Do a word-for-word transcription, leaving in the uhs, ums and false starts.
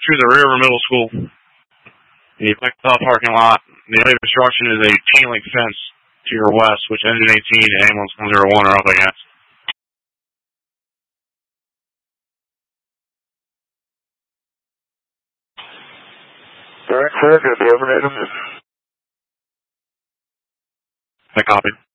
through the rear of middle school. And you click the parking lot. The only obstruction is a chain link fence to your west, which engine eighteen and ambulance one oh one are up against. Alright, sir, good. Do you have an item? I copy.